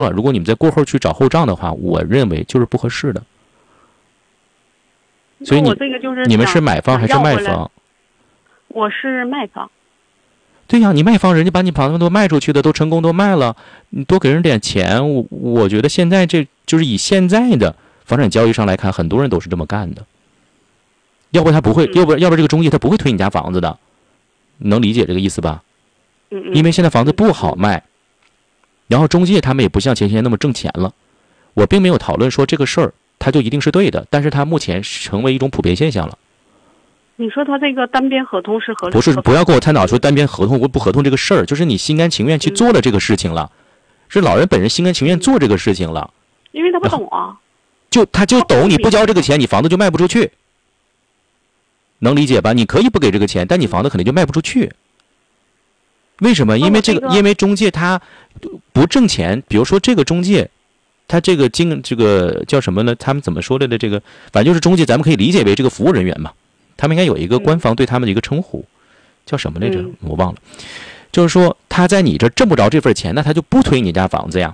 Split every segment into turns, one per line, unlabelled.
了，如果你们在过后去找后账的话，我认为就是不合适的。所以你们是买方还是卖方？
我是卖方。
对呀，你卖方，人家把你房子都卖出去的，都成功都卖了，你多给人点钱。我觉得现在这就是以现在的房产交易上来看，很多人都是这么干的。要不他不会，要不这个中介他不会推你家房子的，能理解这个意思吧？因为现在房子不好卖，然后中介他们也不像前些年那么挣钱了。我并没有讨论说这个事儿它就一定是对的，但是它目前成为一种普遍现象了。
你说他这个单边合同是合理？
不是，不要跟我探讨说单边合同不合同这个事儿，就是你心甘情愿去做了这个事情了，是老人本人心甘情愿做这个事情了。
因为他不懂啊。
他就懂，你不交这个钱，你房子就卖不出去，能理解吧？你可以不给这个钱，但你房子肯定就卖不出去。为什么？因为中介他不挣钱。比如说这个中介，他这个叫什么呢？他们怎么说来的？这个反正就是中介，咱们可以理解为这个服务人员嘛。他们应该有一个官方对他们的一个称呼，叫什么来着？我忘了。就是说他在你这挣不着这份钱，那他就不推你家房子呀。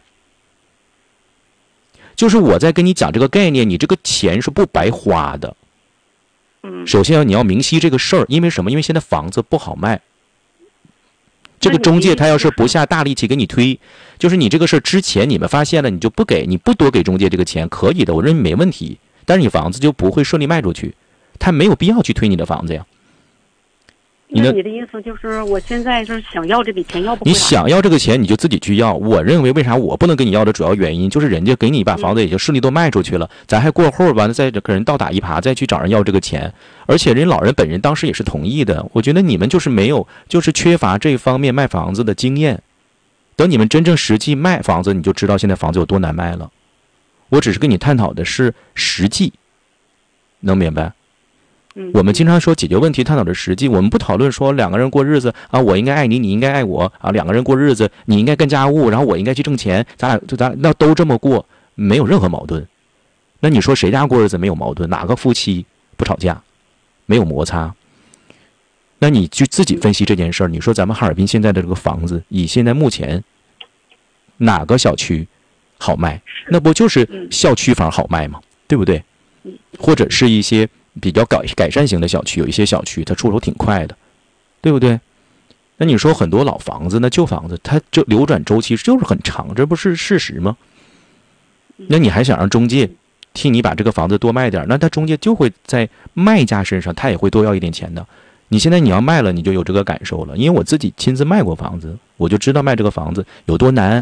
就是我在跟你讲这个概念，你这个钱是不白花的。首先你要明晰这个事儿，因为什么？因为现在房子不好卖。这个中介他要是不下大力气给你推，就是你这个事儿之前你们发现了，你就不给，你不多给中介这个钱，可以的，我认为没问题。但是你房子就不会顺利卖出去。他没有必要去推你的房子呀。
那你的意思就是我现在是想要这笔钱，要不回来？
你想要这个钱，你就自己去要。我认为为啥我不能跟你要的主要原因，就是人家给你把房子已经顺利都卖出去了，咱还过后完了再跟人倒打一耙，再去找人要这个钱。而且人老人本人当时也是同意的。我觉得你们就是没有，就是缺乏这方面卖房子的经验。等你们真正实际卖房子，你就知道现在房子有多难卖了。我只是跟你探讨的是实际，能明白？我们经常说解决问题探讨的实际，我们不讨论说两个人过日子啊，我应该爱你，你应该爱我啊，两个人过日子，你应该干家务，然后我应该去挣钱，咱那都这么过，没有任何矛盾。那你说谁家过日子没有矛盾？哪个夫妻不吵架，没有摩擦？那你就自己分析这件事儿。你说咱们哈尔滨现在的这个房子，以现在目前哪个小区好卖？那不就是校区房好卖吗？对不对？或者是一些比较改善型的小区，有一些小区它出手挺快的，对不对？那你说很多老房子，那旧房子它这流转周期就是很长，这不是事实吗？那你还想让中介替你把这个房子多卖点，那他中介就会在卖家身上他也会多要一点钱的。你现在你要卖了，你就有这个感受了，因为我自己亲自卖过房子，我就知道卖这个房子有多难。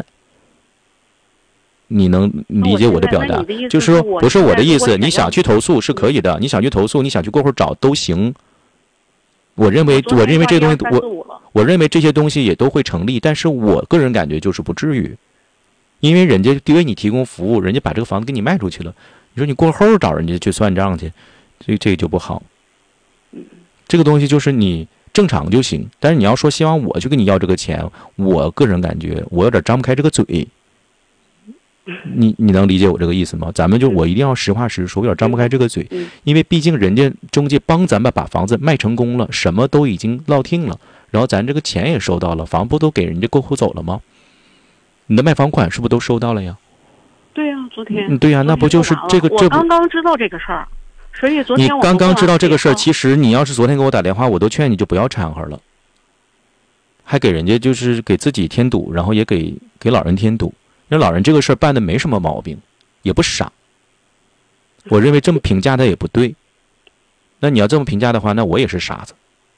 你能理解我的表达？就是说不是我的意思，你想去投诉是可以的，你想去投诉，你想去过后找都行。我认为这东西，我认为这些东西也都会成立，但是我个人感觉就是不至于，因为人家为你提供服务，人家把这个房子给你卖出去了，你说你过后找人家去算账去，这个就不好。这个东西就是你正常就行，但是你要说希望我去跟你要这个钱，我个人感觉我有点张不开这个嘴。你能理解我这个意思吗？咱们就我一定要实话实说，有点张不开这个嘴，因为毕竟人家中介帮咱们把房子卖成功了，什么都已经落定了，然后咱这个钱也收到了，房不都给人家过户走了吗？你的卖房款是不是都收到了呀？
对呀，昨天。
对呀，那不就是这个？
我刚刚知道这个事儿，所以昨天
你刚刚知道这个事儿，其实你要是昨天给我打电话，我都劝你就不要掺和了，还给人家就是给自己添堵，然后也给老人添堵。那老人这个事儿办的没什么毛病，也不傻。我认为这么评价他也不对。那你要这么评价的话，那我也是傻子。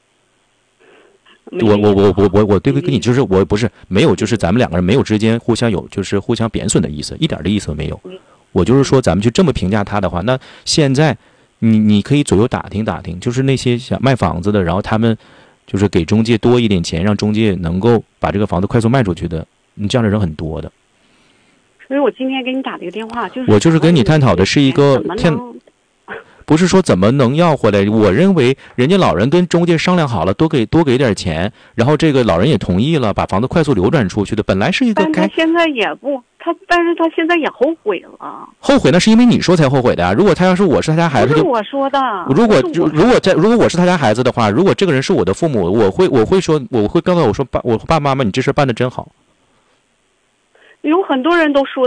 我对不跟你就是我不是没有，就是咱们两个人没有之间互相有就是互相贬损的意思，一点的意思没有。我就是说咱们去这么评价他的话，那现在你可以左右打听打听，就是那些想卖房子的，然后他们就是给中介多一点钱，让中介能够把这个房子快速卖出去的，这样的人很多的。
所以我今天给你打这个电话，
我就是跟你探讨的是一个不是说怎么能要回来。我认为人家老人跟中介商量好了，多给点钱，然后这个老人也同意了，把房子快速流转出去的，本来是一个
但他现在也不但是他现在也后悔了。
后悔那是因为你说才后悔的呀。如果他要是我是他家孩子，
不是我说的。
如果我是他家孩子的话，如果这个人是我的父母，我会说，我会告诉我说我爸妈妈，你这事办得真好。
有很多人都说